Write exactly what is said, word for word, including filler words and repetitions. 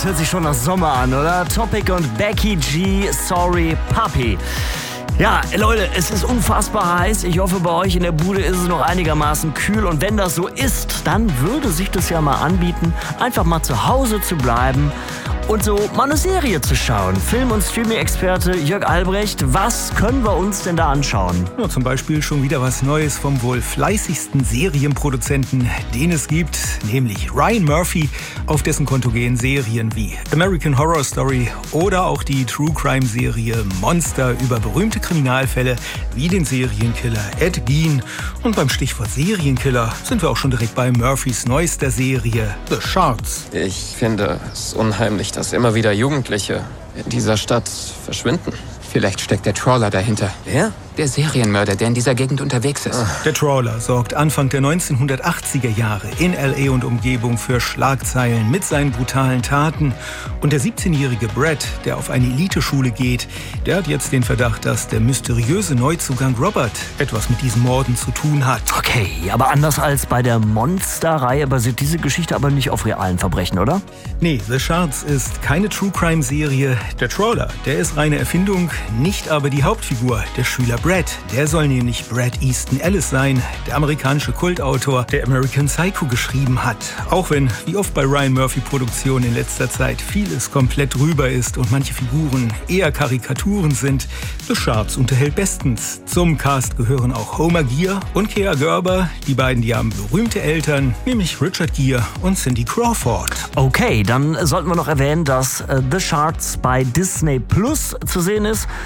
hört sich schon nach Sommer an, oder? Topic und Becky G, Sorry Puppy. Ja, Leute, es ist unfassbar heiß. Ich hoffe, bei euch in der Bude ist es noch einigermaßen kühl. Und wenn das so ist, dann würde sich das ja mal anbieten, einfach mal zu Hause zu bleiben und so mal eine Serie zu schauen. Film- und Streaming-Experte Jörg Albrecht, was können wir uns denn da anschauen? Ja, zum Beispiel schon wieder was Neues vom wohl fleißigsten Serienproduzenten, den es gibt, nämlich Ryan Murphy, auf dessen Konto gehen Serien wie American Horror Story oder auch die True-Crime-Serie Monster über berühmte Kriminalfälle wie den Serienkiller Ed Gein. Und beim Stichwort Serienkiller sind wir auch schon direkt bei Murphys neuester Serie The Shards. Ich finde es unheimlich, dass immer wieder Jugendliche in dieser Stadt verschwinden. Vielleicht steckt der Trawler dahinter. Wer? Der Serienmörder, der in dieser Gegend unterwegs ist. Der Trawler sorgt Anfang der neunzehnhundertachtziger Jahre in L A und Umgebung für Schlagzeilen mit seinen brutalen Taten. Und der siebzehnjährige Brad, der auf eine Eliteschule geht, der hat jetzt den Verdacht, dass der mysteriöse Neuzugang Robert etwas mit diesen Morden zu tun hat. Okay, aber anders als bei der Monster-Reihe basiert diese Geschichte aber nicht auf realen Verbrechen, oder? Nee, The Shards ist keine True-Crime-Serie. Der Trawler, der ist reine Erfindung, nicht aber die Hauptfigur, der Schüler Brad. Der soll nämlich Bret Easton Ellis sein, der amerikanische Kultautor, der American Psycho geschrieben hat. Auch wenn, wie oft bei Ryan Murphy-Produktionen in letzter Zeit, vieles komplett drüber ist und manche Figuren eher Karikaturen sind, The Shards unterhält bestens. Zum Cast gehören auch Homer Gear und Kea Gerber. Die beiden, die haben berühmte Eltern, nämlich Richard Gere und Cindy Crawford. Okay, dann sollten wir noch erwähnen, dass äh, The Shards bei Disney Plus zu sehen ist.